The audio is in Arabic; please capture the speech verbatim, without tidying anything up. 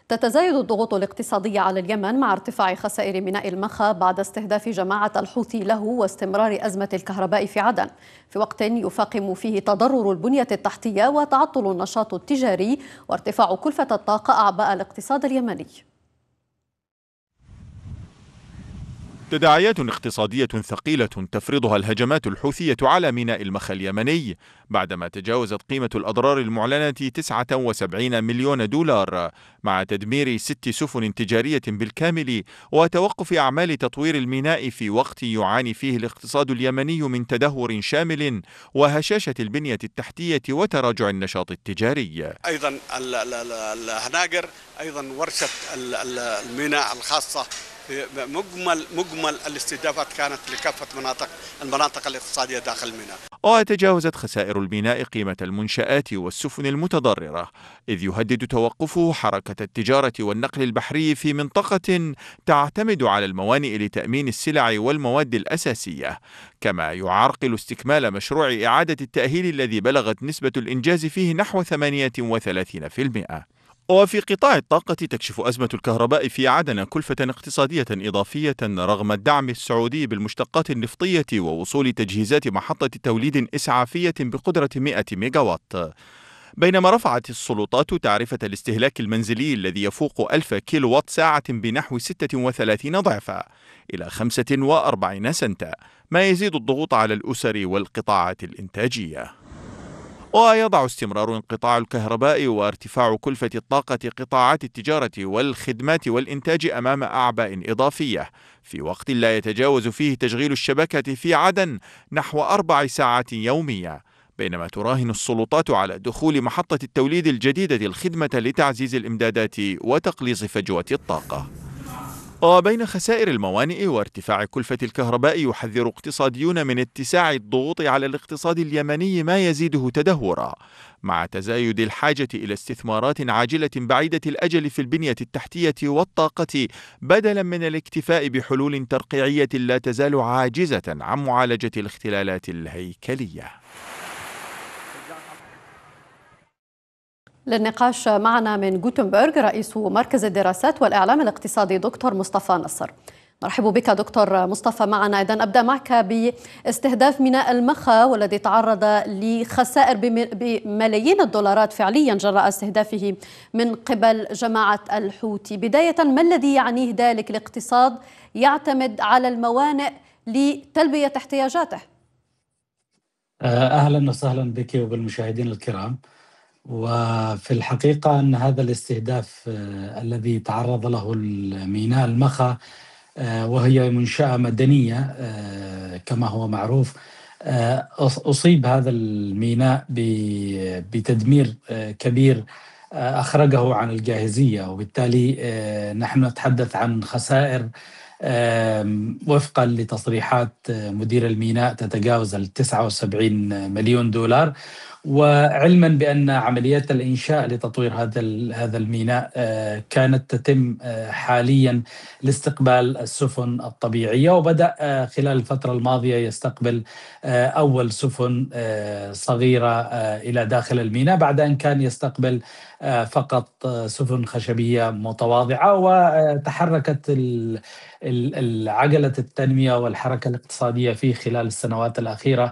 تتزايد الضغوط الاقتصادية على اليمن مع ارتفاع خسائر ميناء المخا بعد استهداف جماعة الحوثي له واستمرار أزمة الكهرباء في عدن، في وقت يفاقم فيه تضرر البنية التحتية وتعطل النشاط التجاري وارتفاع كلفة الطاقة أعباء الاقتصاد اليمني. تداعيات اقتصادية ثقيلة تفرضها الهجمات الحوثية على ميناء المخا اليمني بعدما تجاوزت قيمة الأضرار المعلنة تسعة وسبعين مليون دولار، مع تدمير ست سفن تجارية بالكامل وتوقف أعمال تطوير الميناء في وقت يعاني فيه الاقتصاد اليمني من تدهور شامل وهشاشة البنية التحتية وتراجع النشاط التجاري. أيضا الهناجر، أيضا ورشة الميناء الخاصة، مجمل مجمل الاستهدافات كانت لكافة مناطق المناطق الاقتصادية داخل الميناء. وتجاوزت خسائر الميناء قيمة المنشآت والسفن المتضررة، إذ يهدد توقفه حركة التجارة والنقل البحري في منطقة تعتمد على الموانئ لتأمين السلع والمواد الأساسية، كما يعرقل استكمال مشروع إعادة التأهيل الذي بلغت نسبة الإنجاز فيه نحو ثمانية وثلاثين بالمئة. وفي قطاع الطاقة تكشف أزمة الكهرباء في عدن كلفة اقتصادية إضافية رغم الدعم السعودي بالمشتقات النفطية ووصول تجهيزات محطة توليد إسعافية بقدرة مئة ميجاوات، بينما رفعت السلطات تعرفة الاستهلاك المنزلي الذي يفوق ألف كيلووات ساعة بنحو ستة وثلاثين ضعفا إلى خمسة وأربعين سنتا، ما يزيد الضغوط على الأسر والقطاعات الإنتاجية. ويضع استمرار انقطاع الكهرباء وارتفاع كلفة الطاقة قطاعات التجارة والخدمات والإنتاج أمام أعباء إضافية، في وقت لا يتجاوز فيه تشغيل الشبكة في عدن نحو أربع ساعات يومية، بينما تراهن السلطات على دخول محطة التوليد الجديدة الخدمة لتعزيز الإمدادات وتقليص فجوة الطاقة. وبين خسائر الموانئ وارتفاع كلفة الكهرباء، يحذر اقتصاديون من اتساع الضغوط على الاقتصاد اليمني ما يزيده تدهورا، مع تزايد الحاجة إلى استثمارات عاجلة بعيدة الأجل في البنية التحتية والطاقة، بدلا من الاكتفاء بحلول ترقيعية لا تزال عاجزة عن معالجة الاختلالات الهيكلية. للنقاش معنا من غوتنبرغ رئيس مركز الدراسات والإعلام الاقتصادي دكتور مصطفى نصر. نرحب بك دكتور مصطفى معنا. إذن أبدأ معك باستهداف ميناء المخا والذي تعرض لخسائر بملايين الدولارات فعليا جراء استهدافه من قبل جماعة الحوثي. بداية، ما الذي يعنيه ذلك لاقتصاد يعتمد على الموانئ لتلبية احتياجاته؟ أهلا وسهلا بك وبالمشاهدين الكرام. وفي الحقيقة أن هذا الاستهداف الذي تعرض له الميناء المخا، وهي منشأة مدنية كما هو معروف، أصيب هذا الميناء بتدمير كبير أخرجه عن الجاهزية، وبالتالي نحن نتحدث عن خسائر وفقا لتصريحات مدير الميناء تتجاوز ال تسعة وسبعين مليون دولار. وعلما بأن عمليات الإنشاء لتطوير هذا هذا الميناء كانت تتم حاليا لاستقبال السفن الطبيعية، وبدأ خلال الفترة الماضية يستقبل أول سفن صغيرة إلى داخل الميناء، بعد أن كان يستقبل فقط سفن خشبية متواضعة. وتحركت العجلة التنمية والحركة الاقتصادية فيه خلال السنوات الأخيرة